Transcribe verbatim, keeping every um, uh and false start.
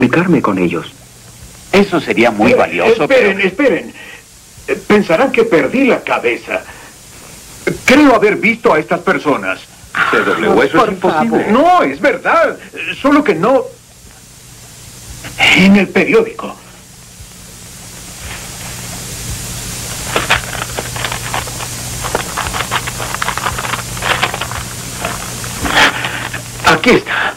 comunicarme con ellos. Eso sería muy Eh, valioso, Esperen, pero... esperen. Eh, Pensarán que perdí la cabeza. Creo haber visto a estas personas. C W, eso es Por imposible. favor. No, es verdad. Solo que no... En el periódico. Aquí está.